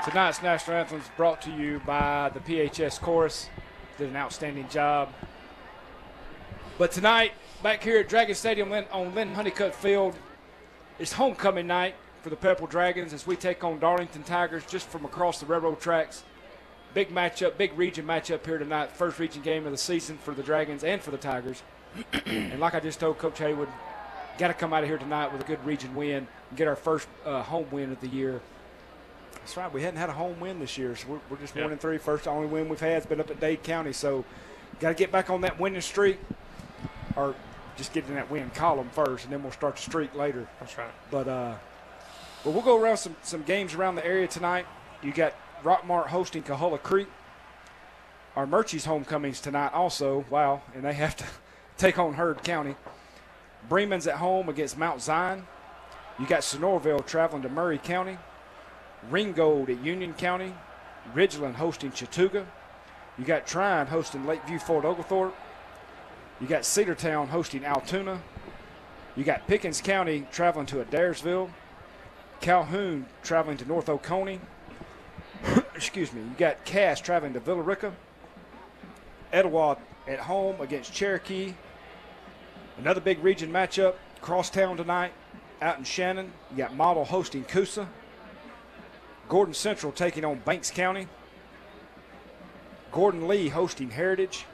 Tonight's national anthem is brought to you by the PHS Chorus. Did an outstanding job. But tonight, back here at Dragon Stadium on Lynn Honeycutt Field, it's homecoming night for the Purple Dragons as we take on Darlington Tigers just from across the railroad tracks. Big matchup, big region matchup here tonight. First region game of the season for the Dragons and for the Tigers. And like I just told Coach Haywood, got to come out of here tonight with a good region win and get our first home win of the year. That's right. We hadn't had a home win this year, so we're just 1-3. First, the only win we've had has been up at Dade County. So, got to get back on that winning streak, or just get in that win column first, and then we'll start the streak later. That's right. But we'll go around some games around the area tonight. You got Rockmart hosting Coahulla Creek. Our Murchie's homecomings tonight also. Wow, and they have to take on Heard County. Bremen's at home against Mount Zion. You got Sonoraville traveling to Murray County. Ringgold at Union County. Ridgeland hosting Chattooga. You got Trine hosting Lakeview Fort Oglethorpe. You got Cedartown hosting Altoona. You got Pickens County traveling to Adairsville. Calhoun traveling to North Oconee. Excuse me. You got Cass traveling to Villa Rica. Etowah at home against Cherokee. Another big region matchup, crosstown tonight out in Shannon. You got Model hosting Coosa. Gordon Central taking on Banks County. Gordon Lee hosting Heritage.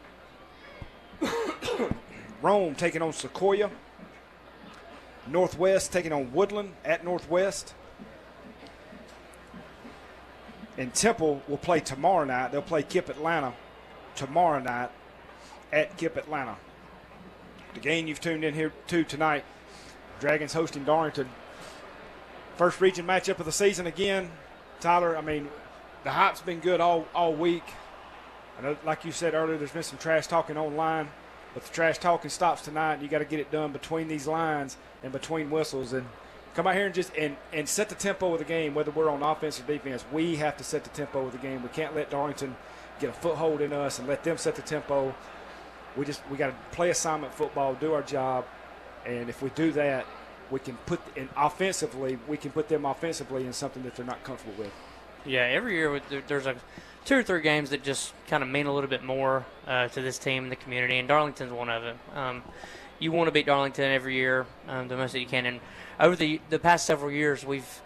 Rome taking on Sequoia. Northwest taking on Woodland at Northwest. And Temple will play tomorrow night. They'll play Kip Atlanta tomorrow night at Kip Atlanta. The game you've tuned in here to tonight, Dragons hosting Darlington. First region matchup of the season again. Tyler, I mean, the hype's been good all week. I know, like you said earlier, there's been some trash talking online, but the trash talking stops tonight, and you got to get it done between these lines and between whistles. And come out here and just and set the tempo of the game, whether we're on offense or defense. We have to set the tempo of the game. We can't let Darlington get a foothold in us and let them set the tempo. We got to play assignment football, do our job, and if we do that, we can put in offensively. We can put them offensively in something that they're not comfortable with. Yeah, every year there's 2 or 3 games that just kind of mean a little bit more to this team and the community, and Darlington's one of them. You want to beat Darlington every year, the most that you can. And over the past several years, we've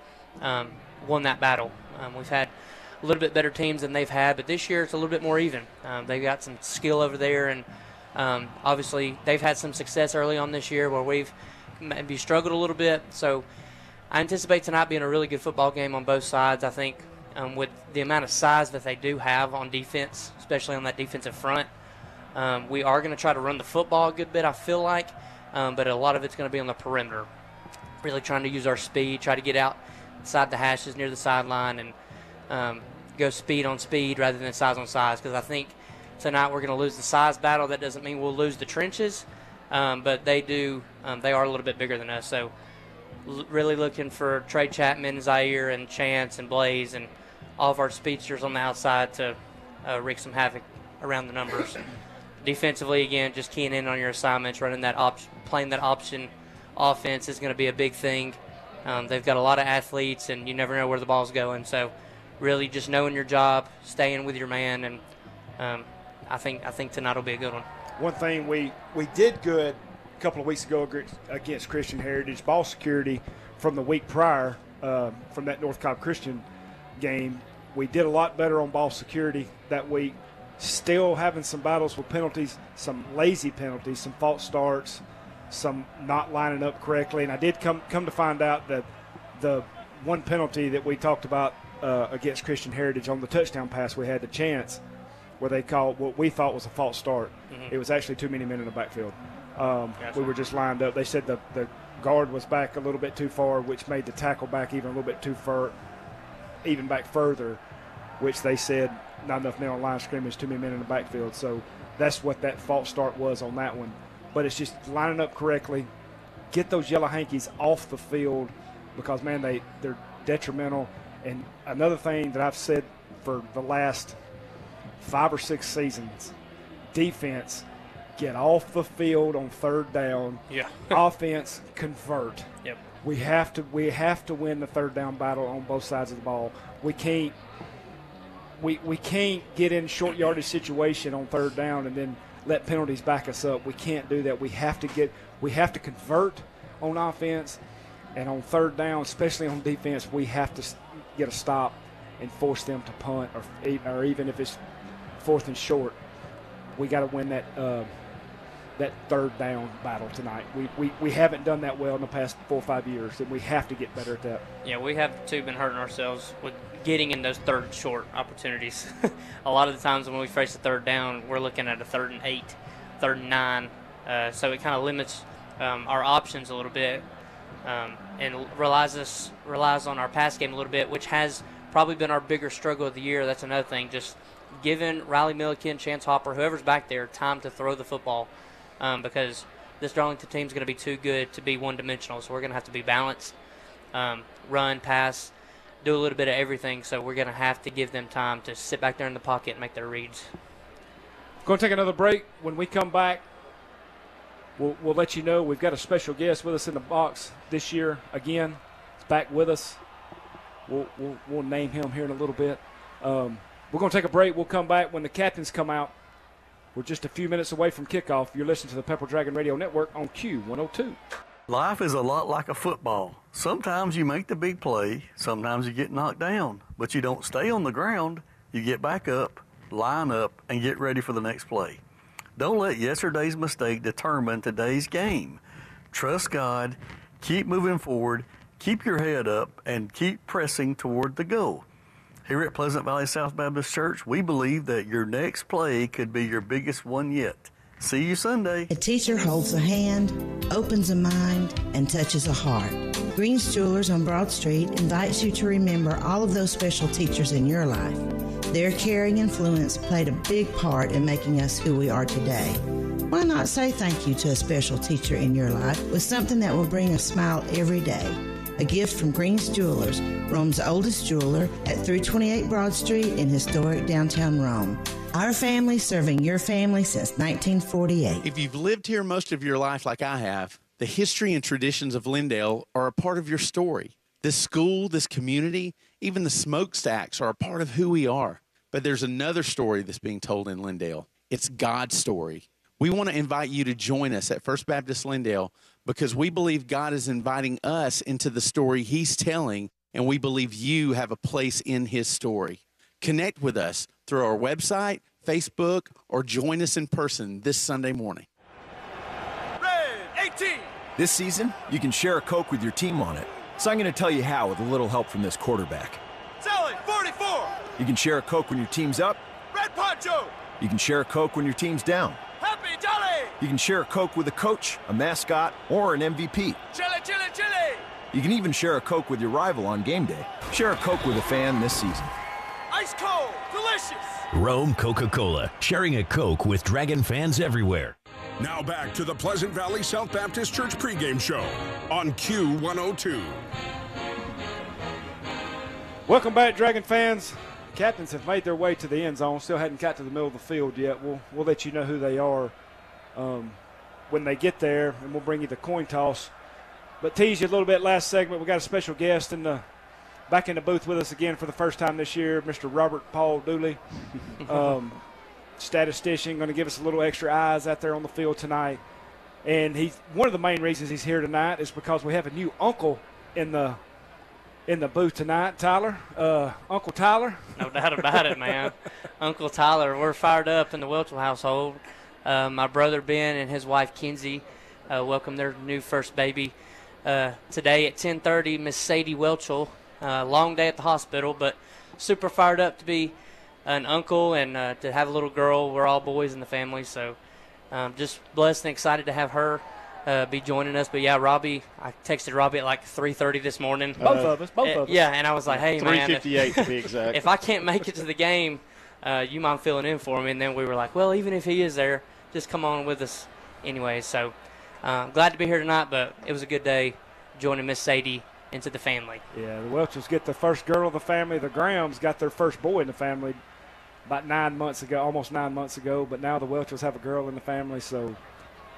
won that battle. We've had a little bit better teams than they've had, but this year it's a little bit more even. They've got some skill over there, and obviously they've had some success early on this year where we've maybe struggled a little bit. So I anticipate tonight being a really good football game on both sides. I think with the amount of size that they do have on defense, especially on that defensive front, we are going to try to run the football a good bit, I feel like, but a lot of it's going to be on the perimeter. Really trying to use our speed, try to get outside the hashes near the sideline and go speed on speed rather than size on size, because I think tonight we're going to lose the size battle. That doesn't mean we'll lose the trenches, but they are a little bit bigger than us. So really looking for Trey Chapman, Zaire, and Chance, and Blaze, and all of our speedsters on the outside to wreak some havoc around the numbers. Defensively, again, just keying in on your assignments, running that playing that option offense is going to be a big thing. They've got a lot of athletes, and you never know where the ball's going. So really just knowing your job, staying with your man, and I think tonight will be a good one. One thing we did good a couple of weeks ago against Christian Heritage, ball security from the week prior, from that North Cobb Christian game. We did a lot better on ball security that week. Still having some battles with penalties, some lazy penalties, some false starts, some not lining up correctly. And I did come to find out that the one penalty that we talked about against Christian Heritage on the touchdown pass, we had the chance where they called what we thought was a false start. Mm-hmm. It was actually too many men in the backfield. We were just lined up. They said the guard was back a little bit too far, which made the tackle back even a little bit too far, even back further, which they said not enough men on line of scrimmage, too many men in the backfield. So that's what that false start was on that one. But it's just lining up correctly, get those yellow hankies off the field because, man, they're detrimental. And another thing that I've said for the last 5 or 6 seasons, defense, get off the field on third down. Yeah. Offense, convert. Yep. We have to win the third down battle on both sides of the ball. We can't get in short yardage situation on third down and then let penalties back us up. We can't do that. We have to convert on offense, and on third down, especially on defense, we have to get a stop and force them to punt, or even if it's fourth and short, we got to win that third down battle tonight. We haven't done that well in the past 4 or 5 years, and we have to get better at that. Yeah, we have too been hurting ourselves with getting in those third short opportunities. A lot of the times when we face a third down, we're looking at a 3rd and 8, 3rd and 9. So it kind of limits our options a little bit, and relies on our pass game a little bit, which has probably been our bigger struggle of the year. That's another thing. Just giving Riley Milliken, Chance Hopper, whoever's back there, time to throw the football, because this Darlington team is going to be too good to be one-dimensional. So we're going to have to be balanced, run, pass, do a little bit of everything. So we're going to have to give them time to sit back there in the pocket and make their reads. Going to take another break. When we come back, we'll let you know we've got a special guest with us in the box this year. Again, he's back with us. We'll name him here in a little bit. We're going to take a break. We'll come back when the captains come out. We're just a few minutes away from kickoff. You're listening to the Pepper Dragon Radio Network on Q102. Life is a lot like a football. Sometimes you make the big play. Sometimes you get knocked down. But you don't stay on the ground. You get back up, line up, and get ready for the next play. Don't let yesterday's mistake determine today's game. Trust God, keep moving forward, keep your head up, and keep pressing toward the goal. Here at Pleasant Valley South Baptist Church, we believe that your next play could be your biggest one yet. See you Sunday. A teacher holds a hand, opens a mind, and touches a heart. Green's Jewelers on Broad Street invites you to remember all of those special teachers in your life. Their caring influence played a big part in making us who we are today. Why not say thank you to a special teacher in your life with something that will bring a smile every day? A gift from Green's Jewelers, Rome's oldest jeweler at 328 Broad Street in historic downtown Rome. Our family serving your family since 1948. If you've lived here most of your life like I have, the history and traditions of Lindale are a part of your story. This school, this community, even the smokestacks are a part of who we are. But there's another story that's being told in Lindale. It's God's story. We want to invite you to join us at First Baptist Lindale because we believe God is inviting us into the story He's telling, and we believe you have a place in His story. Connect with us through our website, Facebook, or join us in person this Sunday morning. Red 18! This season, you can share a Coke with your team on it. So I'm going to tell you how with a little help from this quarterback. Sally, 44! You can share a Coke when your team's up. Red Poncho! You can share a Coke when your team's down. Happy Jolly! You can share a Coke with a coach, a mascot, or an MVP. Chili, chili, chili! You can even share a Coke with your rival on game day. Share a Coke with a fan this season. Ice cold, delicious! Rome Coca-Cola, sharing a Coke with Dragon fans everywhere. Now back to the Pleasant Valley South Baptist Church pregame show on Q102. Welcome back, Dragon fans. Captains have made their way to the end zone. Still hadn't got to the middle of the field yet. We'll let you know who they are when they get there, and we'll bring you the coin toss. But tease you a little bit last segment. We got a special guest back in the booth with us again for the first time this year, Mr. Robert Paul Dooley, statistician, going to give us a little extra eyes out there on the field tonight. And one of the main reasons he's here tonight is because we have a new uncle in the booth tonight, Tyler. Uncle Tyler. No doubt about it, man. Uncle Tyler. We're fired up in the Welchel household. My brother Ben and his wife Kinsey welcome their new first baby today at 10:30. Miss Sadie Welchel. Long day at the hospital, but super fired up to be an uncle and to have a little girl. We're all boys in the family, so just blessed and excited to have her be joining us. But yeah, Robbie, I texted Robbie at like 3:30 this morning. Both of us. Yeah, and I was like, hey, 3:58 to be exact. If I can't make it to the game, you mind filling in for me? And then we were like, well, even if he is there, just come on with us anyway. So glad to be here tonight, but it was a good day joining Miss Sadie into the family. Yeah, the Welchels get the first girl of the family. The Grahams got their first boy in the family about 9 months ago, almost 9 months ago. But now the Welchels have a girl in the family, so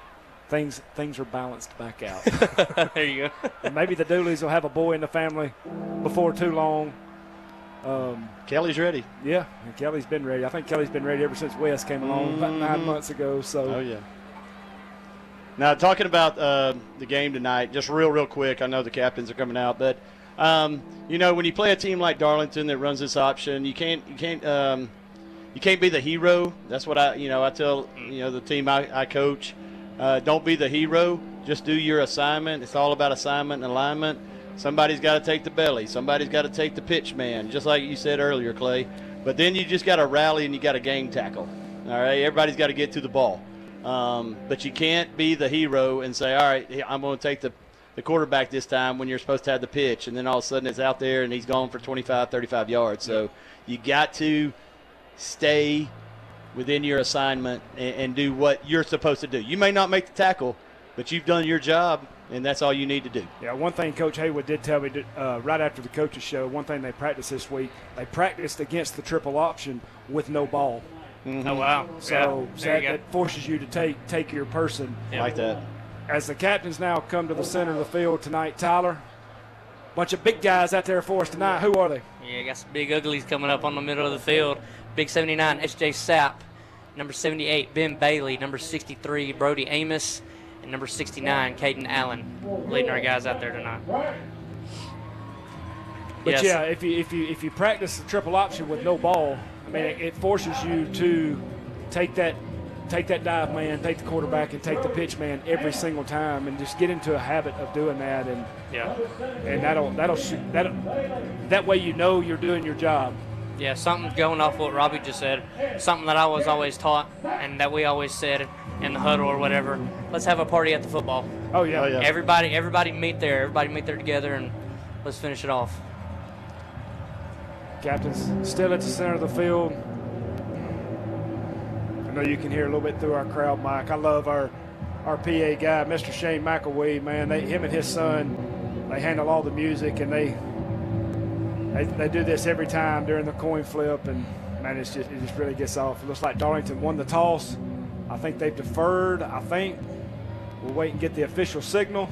things are balanced back out. There you go. And maybe the Dooleys will have a boy in the family before too long. Kelly's ready. Yeah, and Kelly's been ready. I think Kelly's been ready ever since Wes came along about 9 months ago. So. Oh, yeah. Now, talking about the game tonight, just real quick, I know the captains are coming out, but, when you play a team like Darlington that runs this option, you can't be the hero. That's what I tell, the team I coach. Don't be the hero. Just do your assignment. It's all about assignment and alignment. Somebody's got to take the belly. Somebody's got to take the pitch man, just like you said earlier, Clay. But then you just got to rally and you got to gang tackle. All right, everybody's got to get to the ball. But you can't be the hero and say, all right, I'm going to take the quarterback this time when you're supposed to have the pitch. And then all of a sudden it's out there and he's gone for 25, 35 yards. So you got to stay within your assignment and do what you're supposed to do. You may not make the tackle, but you've done your job, and that's all you need to do. Yeah, one thing Coach Haywood did tell me right after the coaches show, one thing they practiced this week, they practiced against the triple option with no ball. Mm-hmm. Oh, wow. So that forces you to take your person. Yep. Like that. As the captains now come to the center of the field tonight, Tyler, bunch of big guys out there for us tonight. Who are they? Yeah, got some big uglies coming up on the middle of the field. Big 79, S.J. Sapp. Number 78, Ben Bailey. Number 63, Brody Amos. And number 69, Caden Allen, leading our guys out there tonight. But yeah, if you practice the triple option with no ball, I mean, it forces you to take that dive man, take the quarterback, and take the pitch man every single time, and just get into a habit of doing that. And that way you're doing your job. Yeah, something going off what Robbie just said, something that I was always taught and that we always said in the huddle or whatever. Let's have a party at the football. Oh yeah. Everybody meet there. Everybody meet there together and let's finish it off. Captain's still at the center of the field. I know you can hear a little bit through our crowd mic. I love our PA guy, Mr. Shane McElwee, man. Him and his son, they handle all the music, and they do this every time during the coin flip, and man, it just really gets off. It looks like Darlington won the toss. I think they've deferred. We'll wait and get the official signal.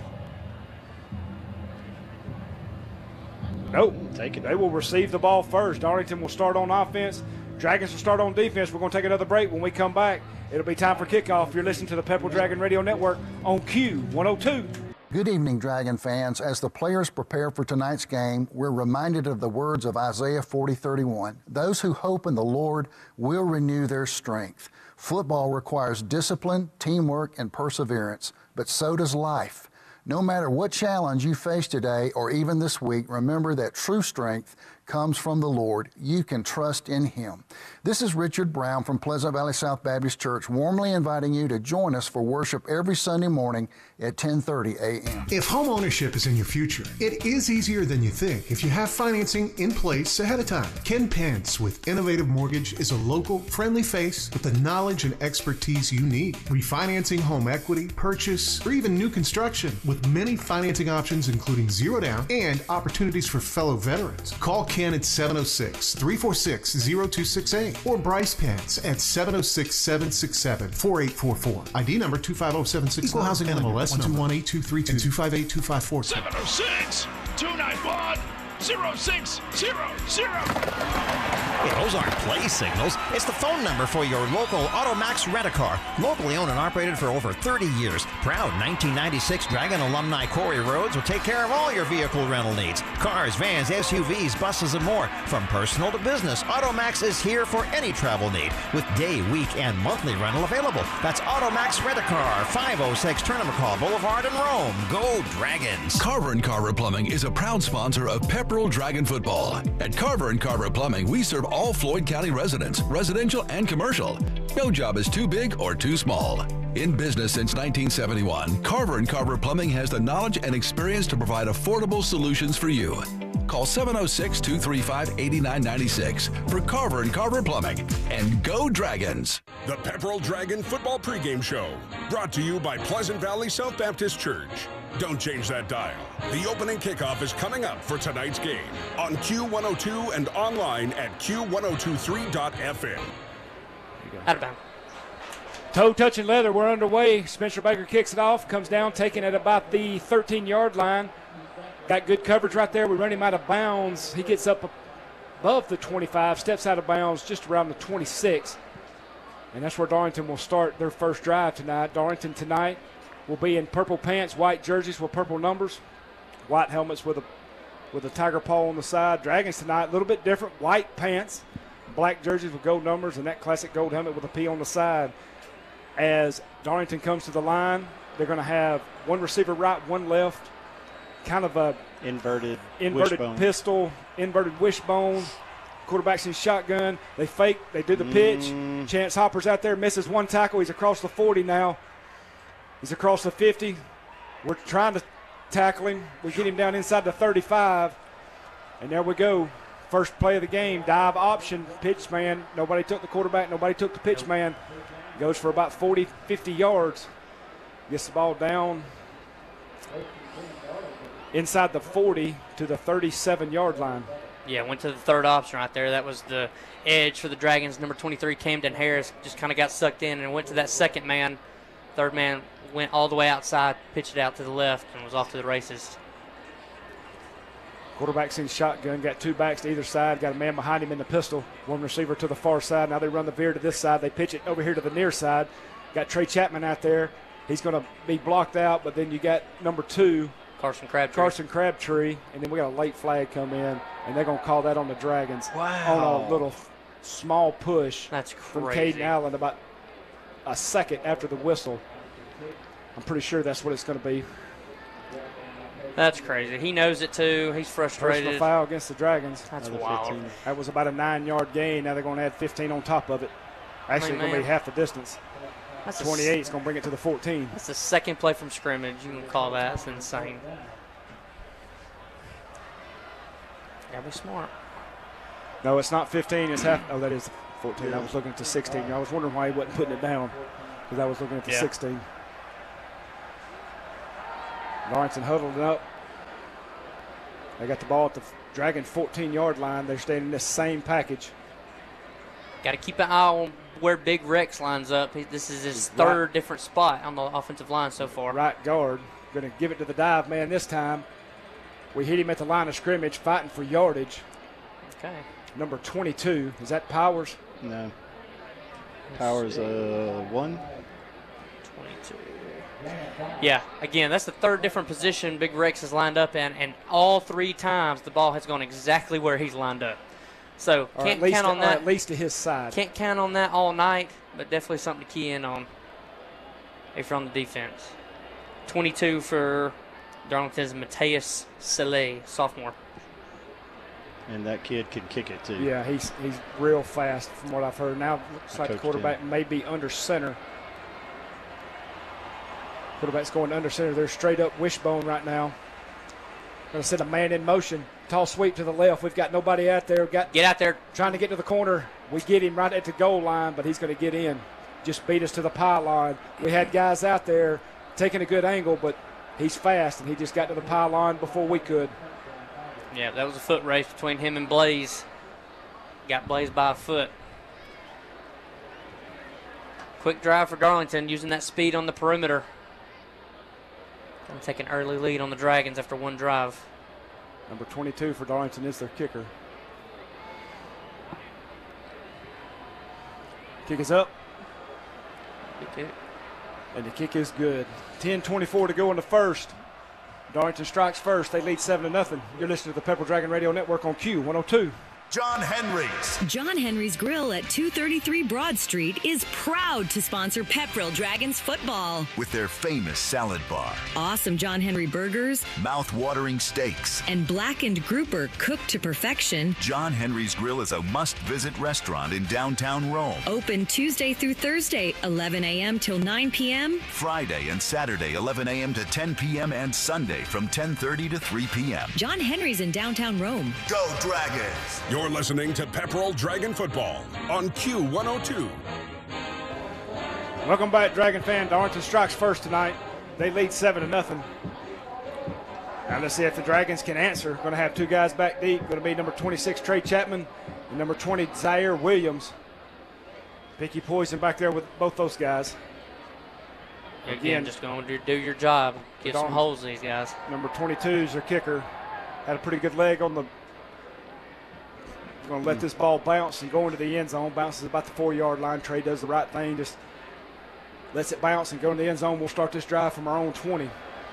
Nope. They will receive the ball first. Darlington will start on offense. Dragons will start on defense. We're going to take another break. When we come back, it'll be time for kickoff. You're listening to the Pepperell Dragon Radio Network on Q102. Good evening, Dragon fans. As the players prepare for tonight's game, we're reminded of the words of Isaiah 40:31. Those who hope in the Lord will renew their strength. Football requires discipline, teamwork, and perseverance, but so does life. No matter what challenge you face today or even this week, remember that true strength comes from the Lord. You can trust in Him. This is Richard Brown from Pleasant Valley South Baptist Church, warmly inviting you to join us for worship every Sunday morning at 10:30 a.m. If home ownership is in your future, it is easier than you think if you have financing in place ahead of time. Ken Pence with Innovative Mortgage is a local, friendly face with the knowledge and expertise you need. Refinancing home equity, purchase, or even new construction with many financing options including zero down and opportunities for fellow veterans. Call Ken at 706-346-0268 or Bryce Pence at 706-767-4844. ID number 25076. Equal housing NMLS 121823 and 2582547. 706-291-0600. Those aren't play signals. It's the phone number for your local AutoMax Rent-A-Car. Locally owned and operated for over 30 years. Proud 1996 Dragon alumni Corey Rhodes will take care of all your vehicle rental needs. Cars, vans, SUVs, buses, and more. From personal to business, AutoMax is here for any travel need with day, week, and monthly rental available. That's AutoMax Rent-A-Car, 506 Tournament Boulevard in Rome. Go Dragons! Carver & Carver Plumbing is a proud sponsor of Pepperell Dragon Football. At Carver & Carver Plumbing, we serve all Floyd County residents, residential and commercial. No job is too big or too small. In business since 1971, Carver & Carver Plumbing has the knowledge and experience to provide affordable solutions for you. Call 706-235-8996 for Carver & Carver Plumbing. And go Dragons! The Pepperell Dragon Football Pregame Show, brought to you by Pleasant Valley South Baptist Church. Don't change that dial. The opening kickoff is coming up for tonight's game on Q102 and online at Q1023.fm. Out of bounds. Toe-touching leather, we're underway. Spencer Baker kicks it off, comes down, taking it about the 13-yard line. Got good coverage right there. We run him out of bounds. He gets up above the 25, steps out of bounds just around the 26. And that's where Darlington will start their first drive tonight. Darlington tonight will be in purple pants, white jerseys with purple numbers, white helmets with a tiger paw on the side. Dragons tonight, a little bit different. White pants, black jerseys with gold numbers, and that classic gold helmet with a P on the side. As Darlington comes to the line, they're going to have one receiver right, one left, kind of a inverted pistol, inverted wishbone. Quarterback's in shotgun. They fake. They do the pitch. Chance Hopper's out there, misses one tackle. He's across the 40 now. He's across the 50. We're trying to tackle him. We get him down inside the 35. And there we go. First play of the game, dive option, pitch man. Nobody took the quarterback. Nobody took the pitch man. Goes for about 40, 50 yards. Gets the ball down inside the 40 to the 37-yard line. Yeah, went to the third option right there. That was the edge for the Dragons. Number 23, Camden Harris, just kind of got sucked in and went to that second man. Third man went all the way outside, pitched it out to the left, and was off to the races. Quarterback's in shotgun, got two backs to either side, got a man behind him in the pistol, one receiver to the far side. Now they run the veer to this side. They pitch it over here to the near side. Got Trey Chapman out there. He's going to be blocked out, but then you got number 2, Carson Crabtree, and then we got a late flag come in, and they're going to call that on the Dragons. Wow. On a little small push. That's from crazy. Caden Allen about a second after the whistle. I'm pretty sure that's what it's going to be. That's crazy. He knows it too. He's frustrated. Personal foul against the Dragons. That's wild. 15. That was about a 9-yard gain. Now they're going to add 15 on top of it. Actually, it's going to be half the distance. That's 28 is going to bring it to the 14. That's the second play from scrimmage. You can call that. That's insane. Gotta be smart. No, it's not 15. It's half. Oh, that is 14. I was looking at the 16. I was wondering why he wasn't putting it down because I was looking at the 16. Lawrence huddled it up. They got the ball at the Dragon 14-yard line. They're staying in this same package. Got to keep an eye on where Big Rex lines up. This is his third different spot on the offensive line so far. Right guard. Going to give it to the dive man this time. We hit him at the line of scrimmage, fighting for yardage. Okay. Number 22. Is that Powers? No. Powers 1. 22. Yeah, again, that's the third different position Big Rex has lined up in, and all 3 times the ball has gone exactly where he's lined up. So can't count on that. At least to his side. Can't count on that all night, but definitely something to key in on if you're on the defense. 22 for Darlington's Mateus Saleh, sophomore. And that kid can kick it too. Yeah, he's real fast from what I've heard. Now looks like the quarterback may be under center. Quarterback's going under center. They're straight up wishbone right now. Going to send a man in motion. Tall sweep to the left. We've got nobody out there. Get out there. Trying to get to the corner. We get him right at the goal line, but he's going to get in. Just beat us to the pylon. We had guys out there taking a good angle, but he's fast, and he just got to the pylon before we could. Yeah, that was a foot race between him and Blaze. Got Blaze by a foot. Quick drive for Darlington, using that speed on the perimeter. Going to take an early lead on the Dragons after one drive. Number 22 for Darlington is their kicker. Kick is up. Good kick. And the kick is good. 10:24 to go in the first. Darlington strikes first. They lead 7-0. You're listening to the Pepperell Dragon Radio Network on Q102. John Henry's. John Henry's Grill at 233 Broad Street is proud to sponsor Pepperell Dragons football. With their famous salad bar. Awesome John Henry burgers. Mouth-watering steaks. And blackened grouper cooked to perfection. John Henry's Grill is a must-visit restaurant in downtown Rome. Open Tuesday through Thursday, 11 a.m. till 9 p.m. Friday and Saturday, 11 a.m. to 10 p.m. and Sunday from 10:30 to 3 p.m. John Henry's in downtown Rome. Go Dragons! You're listening to Pepperell Dragon Football on Q102. Welcome back, Dragon fan. Darlington strikes first tonight. They lead 7-0. Now let's see if the Dragons can answer. Going to have two guys back deep. Going to be number 26, Trey Chapman, and number 20, Zaire Williams. Picky Poison back there with both those guys. Again, just going to do your job. Get some holes in these guys. Number 22 is their kicker. Had a pretty good leg on the. Going to let this ball bounce and go into the end zone. Bounces about the 4-yard line. Trey does the right thing. Just lets it bounce and go in the end zone. We'll start this drive from our own 20.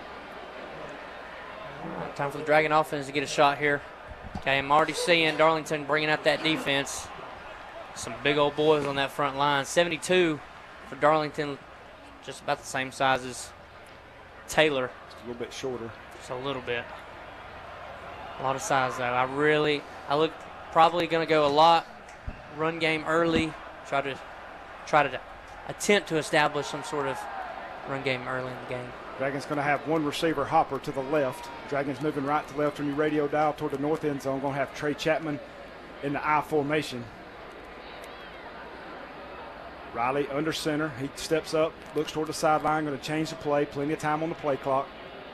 Time for the Dragon offense to get a shot here. Okay, I'm already seeing Darlington bringing out that defense. Some big old boys on that front line. 72 for Darlington, just about the same size as Taylor. Just a little bit shorter. Just a little bit. A lot of size, though. I look probably going to go a lot run game early. Try to attempt to establish some sort of run game early in the game. Dragons going to have one receiver, Hopper, to the left. Dragons moving right to left on your radio dial toward the north end zone. Going to have Trey Chapman in the I formation. Riley under center. He steps up, looks toward the sideline, going to change the play. Plenty of time on the play clock.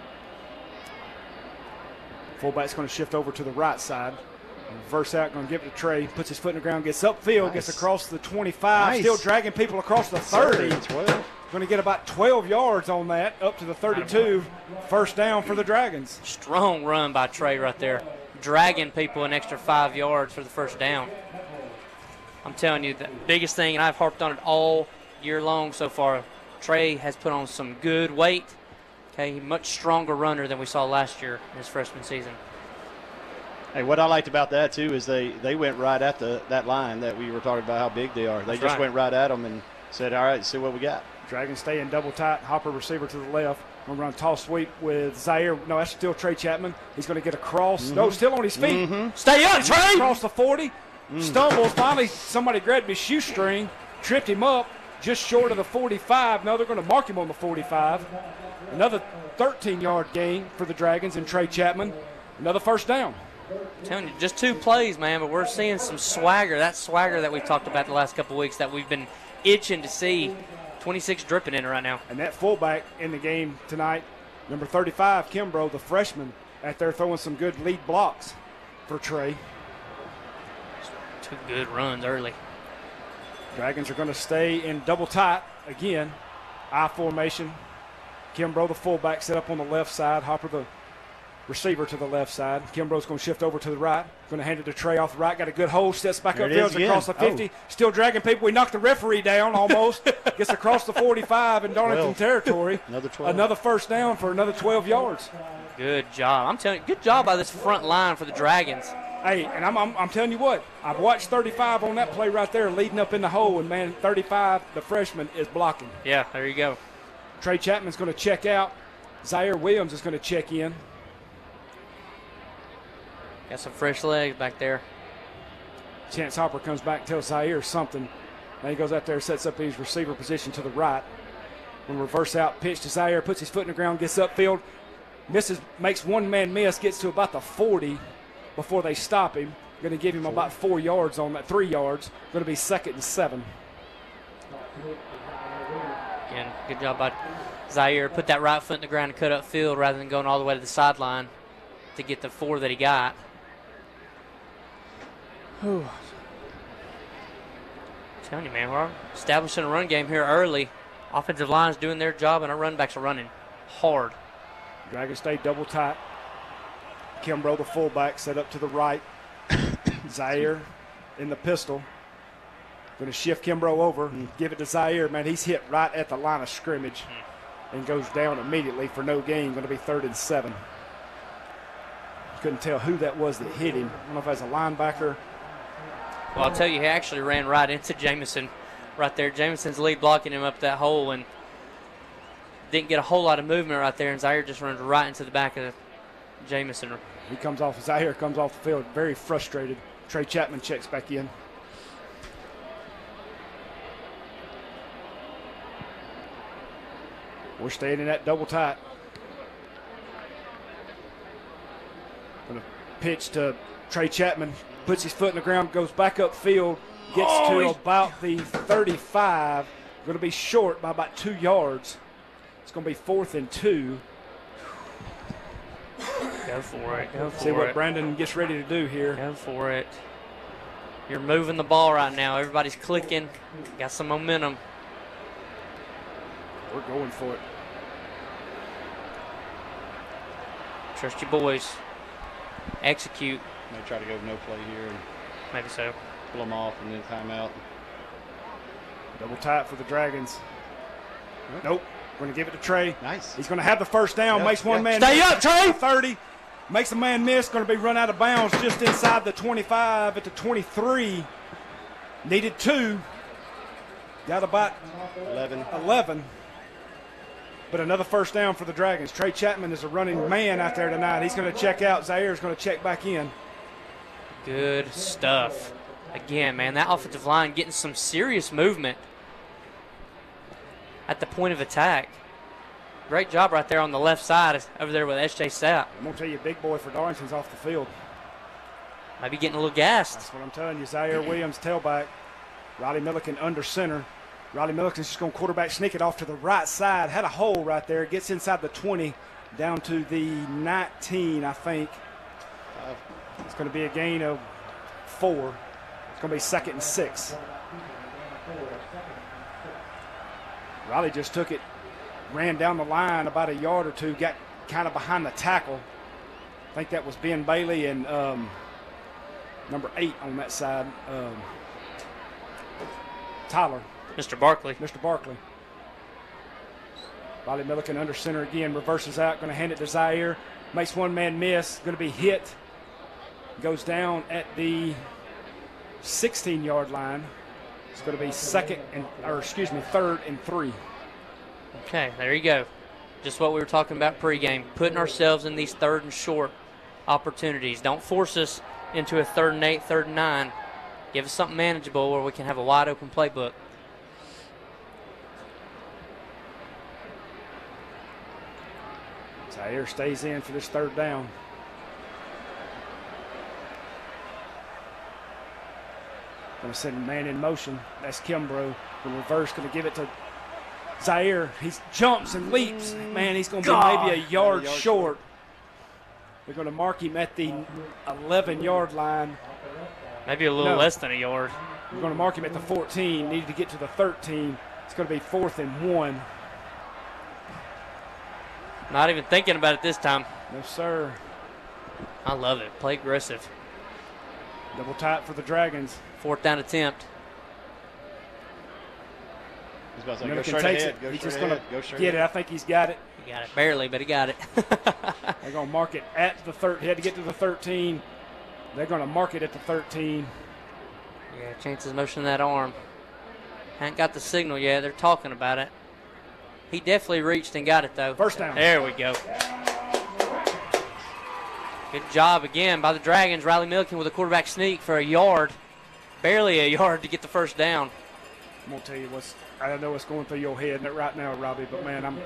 Fullback's going to shift over to the right side. Reverse out, going to give it to Trey. Puts his foot in the ground, gets upfield, gets across the 25. Still dragging people across the 30. 12. Going to get about 12 yards on that, up to the 32. First down for the Dragons. Strong run by Trey right there. Dragging people an extra 5 yards for the first down. I'm telling you, the biggest thing, and I've harped on it all year long so far, Trey has put on some good weight. Okay, much stronger runner than we saw last year in his freshman season. Hey, what I liked about that, too, is they went right at that line that we were talking about how big they are. They just went right at them and said, all right, see what we got. Dragons stay in double tight. Hopper receiver to the left. Going to run toss sweep with Zaire. No, that's still Trey Chapman. He's going to get across. Mm-hmm. No, still on his feet. Mm-hmm. Stay up, Trey! Across the 40. Stumbles. Finally, somebody grabbed his shoestring, tripped him up just short of the 45. Now they're going to mark him on the 45. Another 13-yard gain for the Dragons and Trey Chapman. Another first down. I'm telling you, just 2 plays, man, but we're seeing some swagger. That swagger that we've talked about the last couple of weeks that we've been itching to see. 26 dripping in right now. And that fullback in the game tonight, number 35, Kimbrough, the freshman, out there throwing some good lead blocks for Trey. 2 good runs early. Dragons are going to stay in double tight again. I formation. Kimbrough, the fullback, set up on the left side. Hopper, the receiver, to the left side. Kimbrough's going to shift over to the right. Going to hand it to Trey off the right. Got a good hold. Steps back upfield across the 50. Still dragging people. We knocked the referee down almost. Gets across the 45 in Darlington territory. Another 12. Another first down for another 12 yards. Good job. I'm telling you, good job by this front line for the Dragons. Hey, and I'm telling you what, I've watched 35 on that play right there leading up in the hole, and, man, 35, the freshman, is blocking. Yeah, there you go. Trey Chapman's going to check out. Zaire Williams is going to check in. Got some fresh legs back there. Chance Hopper comes back and tells Zaire something. Then he goes out there, sets up his receiver position to the right. When reverse out, pitch to Zaire, puts his foot in the ground, gets upfield, misses, makes one man miss, gets to about the 40 before they stop him. Going to give him about 4 yards on that, 3 yards. Going to be 2nd and 7. Again, good job by Zaire. Put that right foot in the ground and cut up field rather than going all the way to the sideline to get the 4 that he got. Whew. I'm telling you, man, we're establishing a run game here early. Offensive line's doing their job, and our run backs are running hard. Dragons stay double tight. Kimbrough, the fullback, set up to the right. Zaire in the pistol. Going to shift Kimbrough over, give it to Zaire. Man, he's hit right at the line of scrimmage and goes down immediately for no gain. Going to be 3rd and 7. Couldn't tell who that was that hit him. I don't know if that's a linebacker. Well, I'll tell you, he actually ran right into Jamison right there. Jamison's lead blocking him up that hole and didn't get a whole lot of movement right there, and Zaire just runs right into the back of Jamison. He comes off, Zaire comes off the field very frustrated. Trey Chapman checks back in. We're staying in that double tight. Going to pitch to Trey Chapman. Puts his foot in the ground, goes back upfield, gets to about the 35. Going to be short by about 2 yards. It's going to be 4th and 2. Go for it. Go for it. See what Brandon gets ready to do here. Go for it. You're moving the ball right now. Everybody's clicking. Got some momentum. We're going for it. Trust your boys. Execute. They try to go no play here. And maybe so. Pull them off and then timeout. Double tight for the Dragons. Nope. We're going to give it to Trey. Nice. He's going to have the first down. Makes one man Stay miss. up, Trey. 30. Makes a man miss. Going to be run out of bounds just inside the 25 at the 23. Needed 2. Got about 11. But another first down for the Dragons. Trey Chapman is a running man out there tonight. He's going to check out. Zaire is going to check back in. Good stuff. Again, man, that offensive line getting some serious movement at the point of attack. Great job right there on the left side over there with S.J. Sapp. I'm going to tell you, big boy for Darlington's off the field. Maybe getting a little gassed. That's what I'm telling you. Zaire Williams, tailback. Riley Milliken under center. Riley Milliken's just going to quarterback sneak it off to the right side. Had a hole right there. Gets inside the 20 down to the 19, I think. It's going to be a gain of 4. It's going to be 2nd and 6. Riley just took it, ran down the line about a yard or 2, got kind of behind the tackle. I think that was Ben Bailey and number 8 on that side, Tyler. Mr. Barkley. Mr. Barkley. Riley Milliken under center again, reverses out, going to hand it to Zaire. Makes one man miss, going to be hit. Goes down at the 16-yard line. It's going to be 3rd and 3. Okay, there you go. Just what we were talking about pregame, putting ourselves in these 3rd and short opportunities. Don't force us into a 3rd and 8, 3rd and 9. Give us something manageable where we can have a wide open playbook. Zaire stays in for this 3rd down. Going to send a man in motion. That's Kimbrough. The reverse going to give it to Zaire. He jumps and leaps. Man, he's going to be maybe a yard short. They're going to mark him at the 11-yard line. Maybe a little less than a yard. We're going to mark him at the 14. Needed to get to the 13. It's going to be 4th and 1. Not even thinking about it this time. No, sir. I love it. Play aggressive. Double tight for the Dragons. 4th down attempt. He's about to say, Milliken takes it. He's just going to get it. I think he's got it. He got it barely, but he got it. They're going to mark it at the 13. He had to get to the 13. They're going to mark it at the 13. Yeah, Chance's motioning that arm. Hadn't got the signal yet. They're talking about it. He definitely reached and got it, though. First down. There we go. Good job again by the Dragons. Riley Milliken with a quarterback sneak for a yard. Barely a yard to get the first down. I'm going to tell you I don't know what's going through your head right now, Robbie, but, man, I'm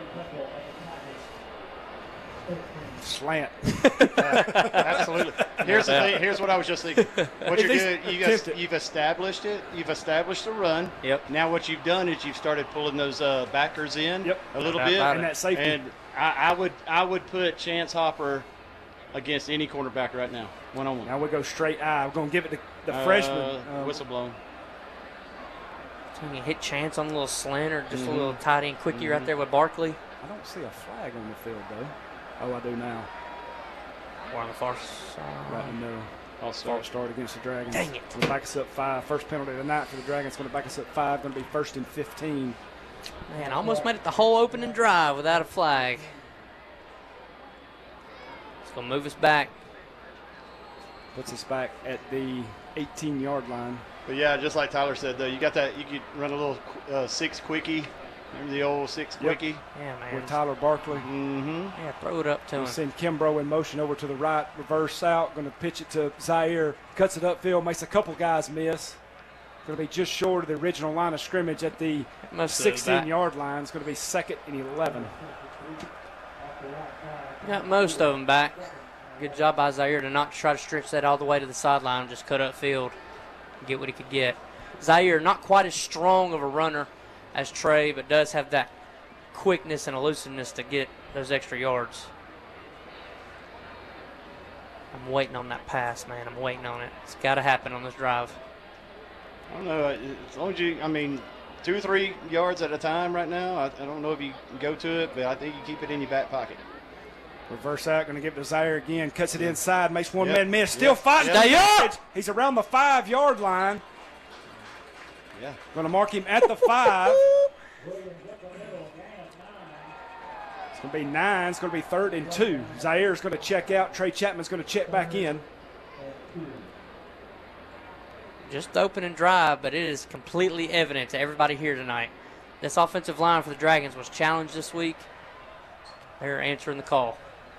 slant. Absolutely. Here's the thing. Here's what I was just thinking. What you're doing, you've established it. You've established the run. Yep. Now what you've done is you've started pulling those backers in a little bit. And that safety. And I would put Chance Hopper against any cornerback right now, one-on-one. Now we go straight eye. We're going to give it to the freshman. Whistle blown. Can you hit Chance on a little slant or just a little tight end quickie right there with Barkley? I don't see a flag on the field, though. Oh, I do now. Or on the far side. Right in the middle. False start against the Dragons. Dang it. Going to back us up 5. First penalty of the night for the Dragons. Going to back us up 5. Going to be 1st and 15. Man, almost made it the whole opening drive without a flag. It's going to move us back. Puts us back at the 18-yard line. But yeah, just like Tyler said, though, you got that. You could run a little 6 quickie. Remember the old 6 quickie? Yeah, man. With Tyler Barkley. Mm-hmm. Yeah, throw it up to him. Send Kimbrough in motion over to the right, reverse out. Going to pitch it to Zaire. Cuts it upfield, makes a couple guys miss. Going to be just short of the original line of scrimmage at the 16-yard line. It's going to be 2nd and 11. Got most of them back. Good job by Zaire to not try to stretch that all the way to the sideline, just cut upfield and get what he could get. Zaire, not quite as strong of a runner as Trey, but does have that quickness and elusiveness to get those extra yards. I'm waiting on that pass, man. I'm waiting on it. It's got to happen on this drive. I don't know. As long as you, 2 or 3 yards at a time right now. I don't know if you can go to it, but I think you keep it in your back pocket. Reverse out, going to give it to Zaire again. Cuts it inside, makes one man miss. Still fighting. Yep. He's around the 5-yard line. Yeah. Going to mark him at the 5. It's going to be 9. It's going to be 3rd and 2. Zaire's going to check out. Trey Chapman's going to check back in. Just open and drive, but it is completely evident to everybody here tonight. This offensive line for the Dragons was challenged this week. They're answering the call.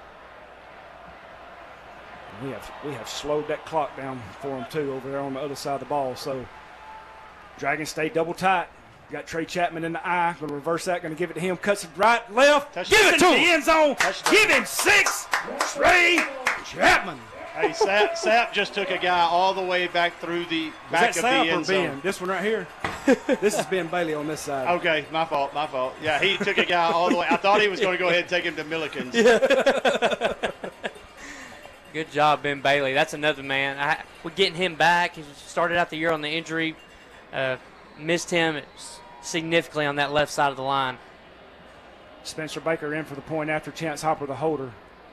We have slowed that clock down for them, too, over there on the other side of the ball. So Dragons stay double tight. Got Trey Chapman in the eye. Going to reverse that. Going to give it to him. Cuts it right, left. Touchdown. Give it to the end zone. Give him 6. Trey Chapman. Hey, Sapp just took a guy all the way back through the back of the end zone. Ben? This one right here? This is Ben Bailey on this side. Okay, my fault. Yeah, he took a guy all the way. I thought he was going to go ahead and take him to Milliken's. Good job, Ben Bailey. That's another man. We're getting him back. He started out the year on the injury. Missed him significantly on that left side of the line. Spencer Baker in for the point after. Chance Hopper, the holder.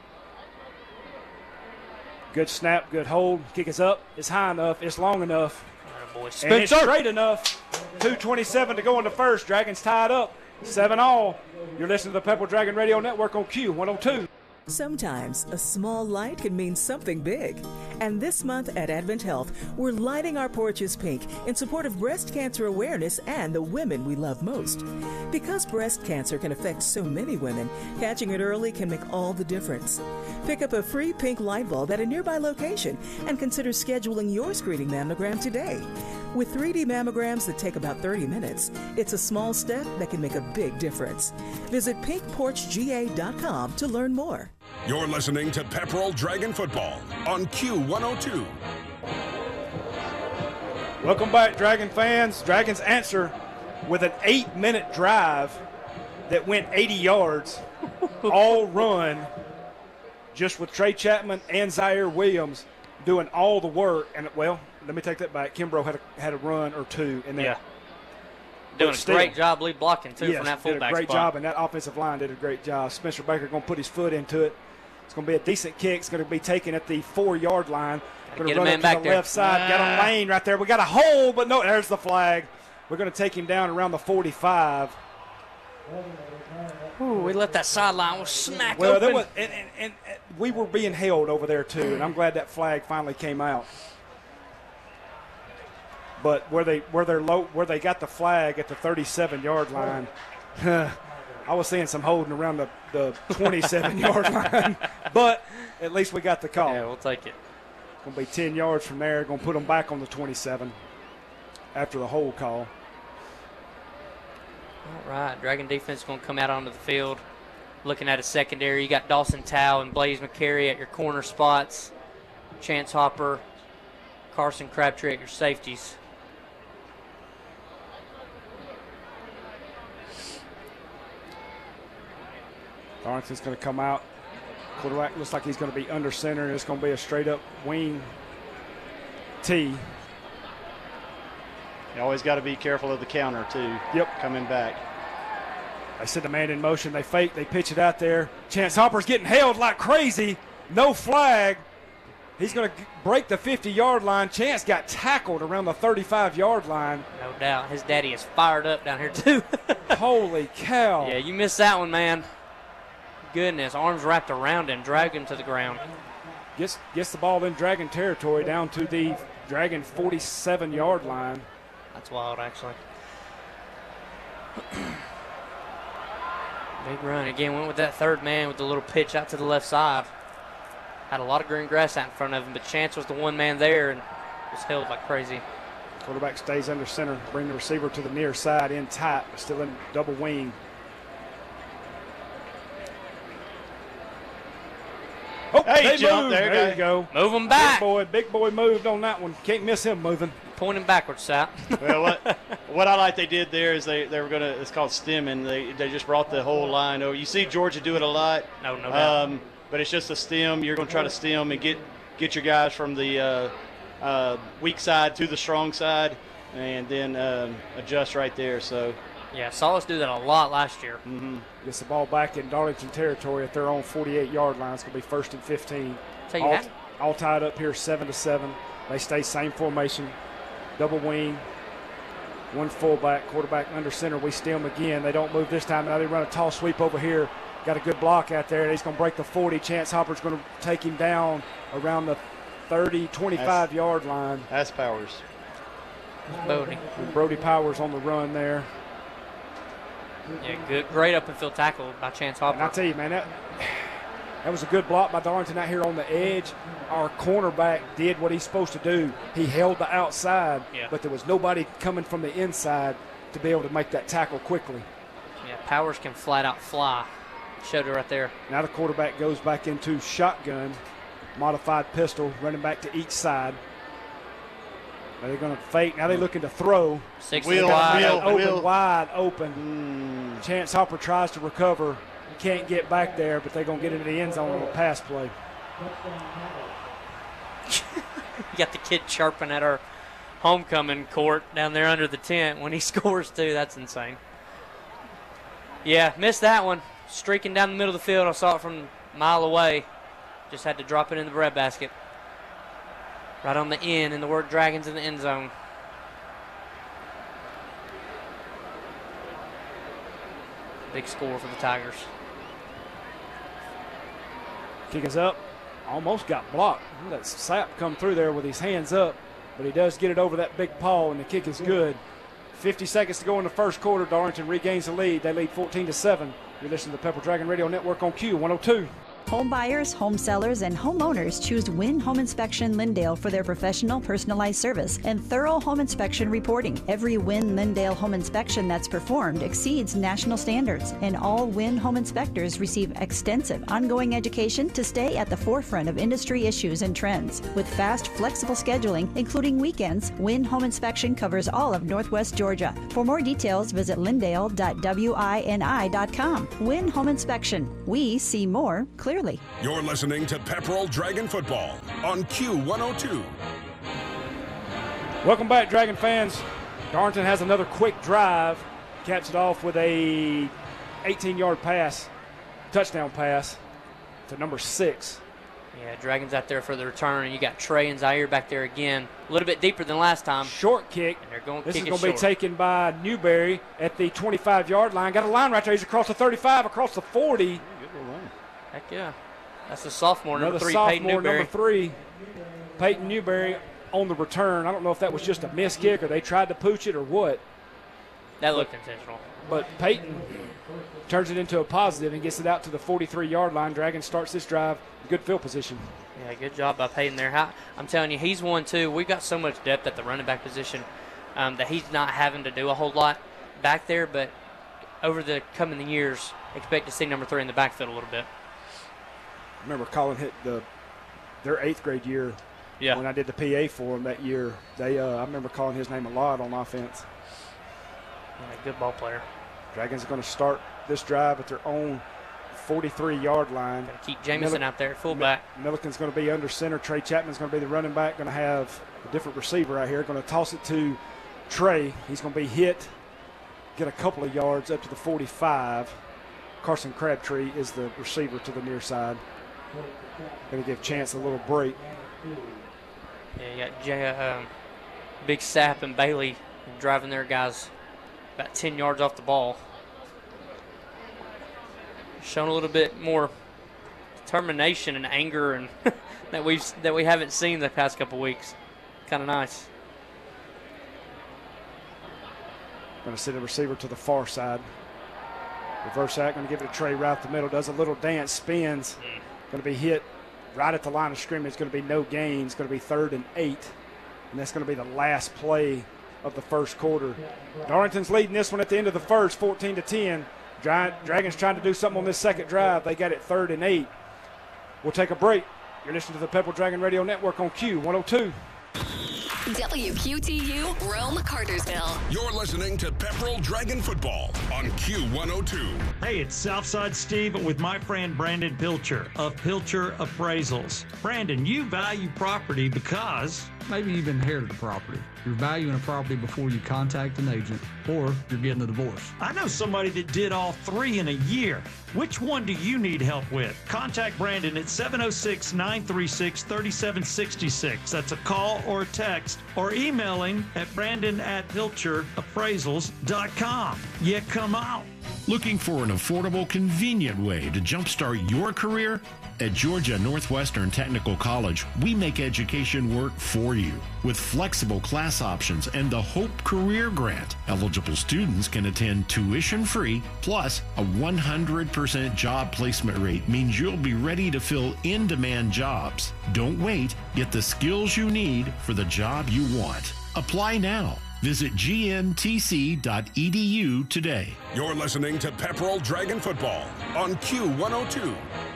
Good snap, good hold. Kick is up. It's high enough. It's long enough. Oh, boy. And it's straight enough. 2:27 to go in the first. Dragons tied up. 7-all. You're listening to the Pepperell Dragon Radio Network on Q102. Sometimes a small light can mean something big. And this month at Advent Health, we're lighting our porches pink in support of breast cancer awareness and the women we love most. Because breast cancer can affect so many women, catching it early can make all the difference. Pick up a free pink light bulb at a nearby location and consider scheduling your screening mammogram today. With 3D mammograms that take about 30 minutes, it's a small step that can make a big difference. Visit pinkporchga.com to learn more. You're listening to Pepperell Dragon Football on Q102. Welcome back, Dragon fans. Dragons answer with an 8-minute drive that went 80 yards, all run, just with Trey Chapman and Zaire Williams doing all the work. And, well, let me take that back. Kimbrough had a run or two. And then doing a great job lead blocking, too, from that fullback did a great spot. job, and that offensive line did a great job. Spencer Baker going to put his foot into it. It's going to be a decent kick. It's going to be taken at the 4-yard line. Going to run up to the left side. Got a lane right there. We got a hole, but no, there's the flag. We're going to take him down around the 45. Ooh, we let that sideline smack open. There was, and we were being held over there, too, and I'm glad that flag finally came out. But where they got the flag at the 37-yard line, I was seeing some holding around the 27-yard line. But at least we got the call. Yeah, we'll take it. Going to be 10 yards from there. Going to put them back on the 27 after the hold call. All right, Dragon defense going to come out onto the field. Looking at a secondary, you got Dawson Tao and Blaze McCary at your corner spots. Chance Hopper, Carson Crabtree at your safeties. Darlington's going to come out. Quarterback looks like he's going to be under center, and it's going to be a straight-up wing tee. You always got to be careful of the counter, too. Yep. Coming back. They send the man in motion. They fake. They pitch it out there. Chance Hopper's getting held like crazy. No flag. He's going to break the 50-yard line. Chance got tackled around the 35-yard line. No doubt. His daddy is fired up down here, too. Holy cow. Yeah, you missed that one, man. Goodness, arms wrapped around him, drag him to the ground. Gets the ball in Dragon territory down to the Dragon 47-yard line. That's wild, actually. Big run. Again, went with that third man with the little pitch out to the left side. Had a lot of green grass out in front of him, but Chance was the one man there and was held like crazy. Quarterback stays under center, bring the receiver to the near side in tight, but still in double wing. Oh, hey, jump. Moved. There you go. Move him back. Big boy moved on that one. Can't miss him moving. Point him backwards, Sal. Well, what I like they did there is they were going to, it's called stemming. They just brought the whole line over. You see Georgia do it a lot. No doubt. But it's just a stem. You're going to try to stem and get your guys from the weak side to the strong side. and then adjust right there. So. Yeah, saw us do that a lot last year. Mm-hmm. Gets the ball back in Darlington territory at their own 48-yard line. It's going to be 1st and 15. All tied up here 7-7. They stay same formation, double wing, one fullback, quarterback under center. We steal them again. They don't move this time. Now they run a tall sweep over here. Got a good block out there. He's going to break the 40. Chance Hopper's going to take him down around the 30, 25-yard line. That's Powers. Brody Powers on the run there. Yeah, great up and field tackle by Chance Hopper. And I tell you, man, that was a good block by Darlington out here on the edge. Our cornerback did what he's supposed to do. He held the outside, but there was nobody coming from the inside to be able to make that tackle quickly. Yeah, Powers can flat out fly. Showed it right there. Now the quarterback goes back into shotgun, modified pistol, running back to each side. Now they're going to fake. Now they're looking to throw. Wide open. Chance Hopper tries to recover. He can't get back there, but they're going to get into the end zone on a pass play. You got the kid chirping at our homecoming court down there under the tent when he scores, too. That's insane. Yeah, missed that one. Streaking down the middle of the field. I saw it from a mile away. Just had to drop it in the breadbasket. Right on the end, and the word Dragons in the end zone. Big score for the Tigers. Kick is up. Almost got blocked. That Sapp come through there with his hands up, but he does get it over that big paw, and the kick is good. 50 seconds to go in the first quarter. Darlington regains the lead. They lead 14-7. You're listening to the Pepper Dragon Radio Network on Q102. Home buyers, home sellers, and homeowners choose Wynn Home Inspection Lindale for their professional, personalized service and thorough home inspection reporting. Every Wynn Lindale home inspection that's performed exceeds national standards, and all Wynn home inspectors receive extensive ongoing education to stay at the forefront of industry issues and trends. With fast, flexible scheduling, including weekends, Wynn Home Inspection covers all of Northwest Georgia. For more details, visit lindale.wini.com. Wynn Home Inspection. We see more clearly. You're listening to Pepperell Dragon Football on Q102. Welcome back, Dragon fans. Darlington has another quick drive. Caps it off with a 18-yard pass, touchdown pass to number 6. Yeah, Dragons out there for the return, and you got Trey and Zaire back there again. A little bit deeper than last time. Short kick. And they're going this kick is going to be taken by Newberry at the 25-yard line. Got a line right there. He's across the 35, across the 40. Heck yeah. That's the sophomore, Another number 3, sophomore, Peyton Newberry. Number 3, Peyton Newberry on the return. I don't know if that was just a missed kick or they tried to pooch it or what. That looked intentional. But Peyton turns it into a positive and gets it out to the 43-yard line. Dragon starts this drive in good field position. Yeah, good job by Peyton there. I'm telling you, he's one, too. We've got so much depth at the running back position that he's not having to do a whole lot back there, but over the coming years, expect to see number 3 in the backfield a little bit. I remember Colin hit their 8th grade year when I did the PA for them that year. I remember calling his name a lot on offense. Yeah, good ball player. Dragons are going to start this drive at their own 43-yard line. Gotta keep Jamison out there, fullback. Milliken's going to be under center. Trey Chapman's going to be the running back. Going to have a different receiver out here. Going to toss it to Trey. He's going to be hit, get a couple of yards up to the 45. Carson Crabtree is the receiver to the near side. Going to give Chance a little break. Yeah, you got Big Sapp and Bailey driving their guys about 10 yards off the ball. Showing a little bit more determination and anger and that we haven't seen the past couple weeks. Kind of nice. Going to send a receiver to the far side. Reverse act, going to give it to Trey right up the middle. Does a little dance, spins. Going to be hit right at the line of scrimmage. Going to be no gain. It's going to be 3rd and 8. And that's going to be the last play of the first quarter. Darlington's leading this one at the end of the first, 14-10. Dragons trying to do something on this second drive. They got it 3rd and 8. We'll take a break. You're listening to the Pepper Dragon Radio Network on Q102. WQTU, Rome, Cartersville. You're listening to Pepperell Dragon Football on Q102. Hey, it's Southside Steve with my friend Brandon Pilcher of Pilcher Appraisals. Brandon, you value property because maybe you've inherited a property. You're valuing a property before you contact an agent, or you're getting a divorce. I know somebody that did all three in a year. Which one do you need help with? Contact Brandon at 706-936-3766. That's a call or a text, or email him at brandon@pilcherappraisals.com. Yeah, come out. Looking for an affordable, convenient way to jumpstart your career? At Georgia Northwestern Technical College, we make education work for you. With flexible class options and the Hope Career Grant, eligible students can attend tuition-free, plus a 100% job placement rate means you'll be ready to fill in-demand jobs. Don't wait. Get the skills you need for the job you want. Apply now. Visit gmtc.edu today. You're listening to Pepperell Dragon Football on Q102.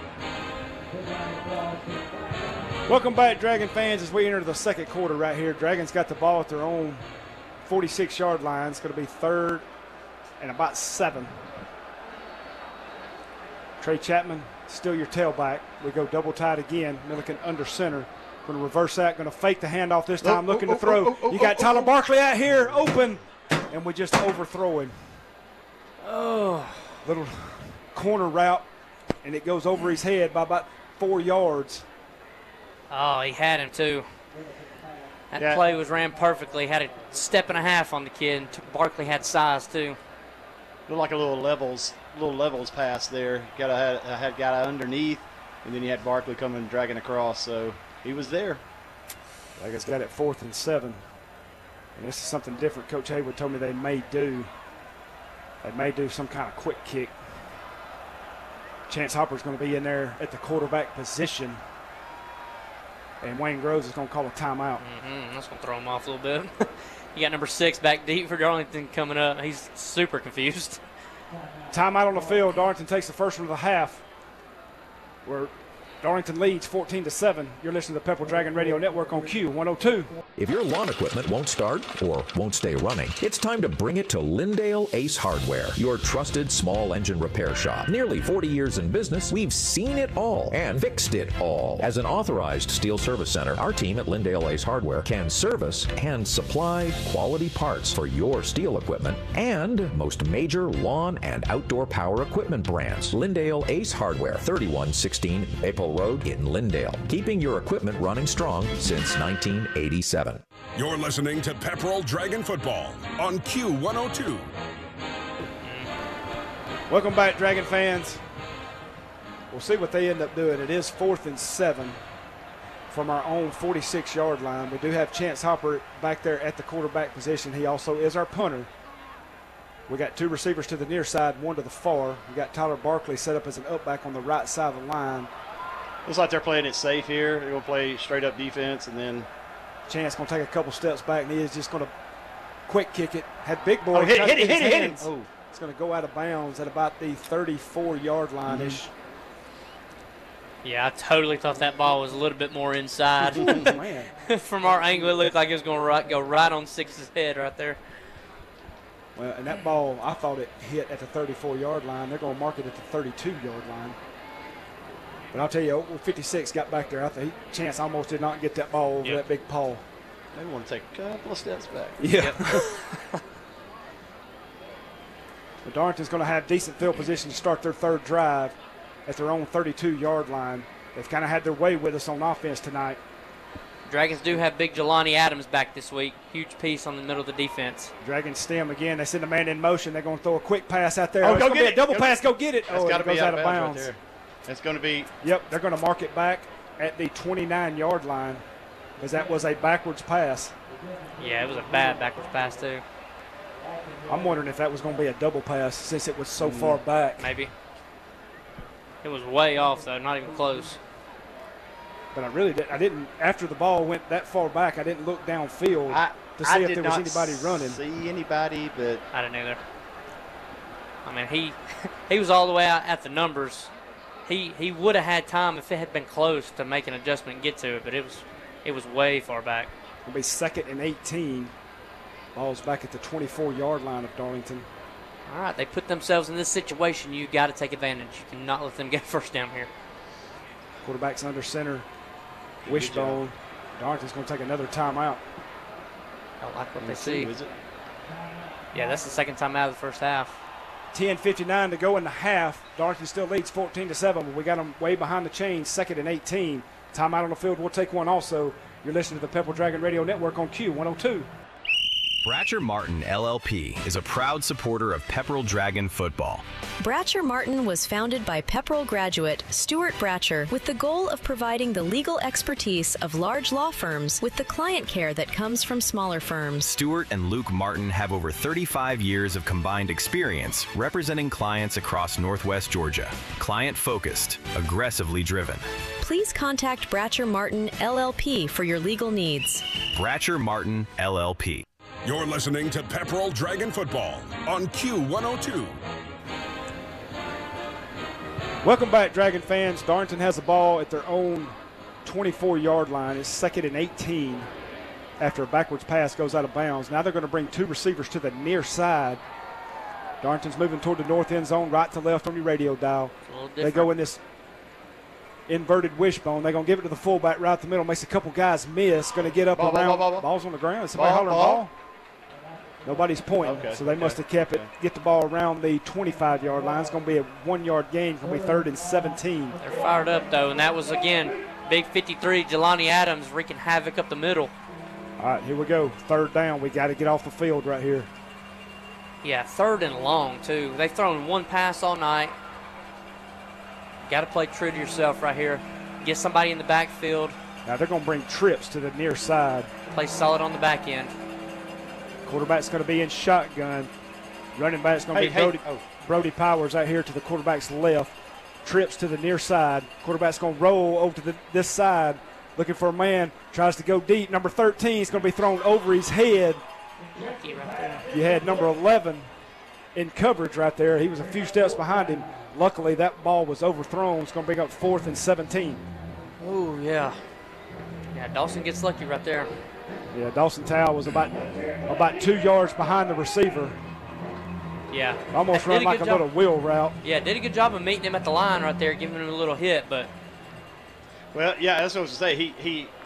Welcome back, Dragon fans, as we enter the second quarter right here. Dragons got the ball at their own 46-yard line. It's going to be 3rd and about 7. Trey Chapman, still your tailback. We go double tight again. Milliken under center. Going to reverse that. Going to fake the handoff this time, looking to throw. You got Tyler Barkley out here, open, and we just overthrow him. Oh, little corner route, and it goes over his head by about 4 yards. Oh, he had him too. That play was ran perfectly. Had a step and a half on the kid. And Barkley had size too. Looked like a little levels pass there. Had guy underneath, and then you had Barkley coming and dragging across. So he was there. Dragons got it 4th and 7. And this is something different. Coach Haywood told me they may do. They may do some kind of quick kick. Chance Hopper's going to be in there at the quarterback position. And Wayne Groves is going to call a timeout. That's going to throw him off a little bit. You got number 6 back deep for Darlington coming up. He's super confused. Timeout on the field. Darlington takes the first one of the half. Where Darlington leads 14-7. You're listening to the Pepperell Dragon Radio Network on Q102. If your lawn equipment won't start or won't stay running, it's time to bring it to Lindale Ace Hardware, your trusted small engine repair shop. Nearly 40 years in business, we've seen it all and fixed it all. As an authorized steel service center, our team at Lindale Ace Hardware can service and supply quality parts for your steel equipment and most major lawn and outdoor power equipment brands. Lindale Ace Hardware, 3116 Maple Road in Lindale, keeping your equipment running strong since 1987. You're listening to Pepperell Dragon Football on Q102. Welcome back, Dragon fans. We'll see what they end up doing. It is 4th and 7 from our own 46-yard line. We do have Chance Hopper back there at the quarterback position. He also is our punter. We got 2 receivers to the near side, 1 to the far. We got Tyler Barkley set up as an up back on the right side of the line. Looks like they're playing it safe here. They're going to play straight up defense, and then Chance going to take a couple steps back, and he is just going to quick kick it. Had Big Boy. Hit him. Oh, it's going to go out of bounds at about the 34-yard line-ish. Yeah, I totally thought that ball was a little bit more inside. Man. From our angle, it looked like it was going to go right on 6's head right there. Well, and that ball, I thought it hit at the 34-yard line. They're going to mark it at the 32-yard line. But I'll tell you, 56 got back there. I think Chance almost did not get that ball over that big paw. They want to take a couple of steps back. Yeah. But Darlington's going to have decent field position to start their 3rd drive at their own 32-yard line. They've kind of had their way with us on offense tonight. Dragons do have big Jelani Adams back this week. Huge piece on the middle of the defense. Dragons stem again. They send a man in motion. They're going to throw a quick pass out there. Oh, go get it. Double pass. Go get it. That's got to be out of bounds. Right there. It's going to be. Yep, they're going to mark it back at the 29-yard line because that was a backwards pass. Yeah, it was a bad backwards pass too. I'm wondering if that was going to be a double pass since it was so far back. Maybe. It was way off though, not even close. But I didn't. After the ball went that far back, I didn't look downfield to see if there was anybody running. See anybody, but I didn't either. I mean, he was all the way out at the numbers. He would have had time if it had been close to make an adjustment and get to it, but it was way far back. It'll be 2nd and 18. Ball's back at the 24-yard line of Darlington. All right, they put themselves in this situation. You got to take advantage. You cannot let them get first down here. Quarterback's under center. Wishbone Darlington's going to take another timeout. I like what they see. Is it? Yeah, that's the second time out of the first half. 10:59 to go in the half. Darlington still leads 14-7, but we got them way behind the chains, 2nd and 18. Timeout on the field. We'll take one also. You're listening to the Pepperell Dragon Radio Network on Q102. Bratcher Martin LLP is a proud supporter of Pepperell Dragon football. Bratcher Martin was founded by Pepperell graduate Stuart Bratcher with the goal of providing the legal expertise of large law firms with the client care that comes from smaller firms. Stuart and Luke Martin have over 35 years of combined experience representing clients across Northwest Georgia. Client-focused, aggressively driven. Please contact Bratcher Martin LLP for your legal needs. Bratcher Martin LLP. You're listening to Pepperell Dragon Football on Q102. Welcome back, Dragon fans. Darlington has the ball at their own 24-yard line. It's 2nd and 18 after a backwards pass goes out of bounds. Now they're going to bring 2 receivers to the near side. Darlington's moving toward the north end zone, right to left on your radio dial. They go in this inverted wishbone. They're going to give it to the fullback right the middle. Makes a couple guys miss. Going to get up around. Ball's on the ground. Somebody hollering ball? Nobody's pointing, so they must have kept it. Get the ball around the 25-yard line. It's going to be a 1-yard gain. It's going to be 3rd and 17. They're fired up, though, and that was, again, big 53, Jelani Adams wreaking havoc up the middle. All right, here we go. 3rd down. We got to get off the field right here. Yeah, 3rd and long, too. They've thrown one pass all night. Got to play true to yourself right here. Get somebody in the backfield. Now they're going to bring trips to the near side. Play solid on the back end. Quarterback's going to be in shotgun. Running back's going to be Brody Powers out here to the quarterback's left. Trips to the near side. Quarterback's going to roll over to this side, looking for a man. Tries to go deep. Number 13 is going to be thrown over his head. Lucky right there. You had number 11 in coverage right there. He was a few steps behind him. Luckily, that ball was overthrown. It's going to bring up 4th and 17. Oh, yeah. Yeah, Dawson gets lucky right there. Yeah, Dawson Towle was about 2 yards behind the receiver. Yeah. Almost run like a little wheel route. Yeah, did a good job of meeting him at the line right there, giving him a little hit, but. Well, yeah, that's what I was going to say.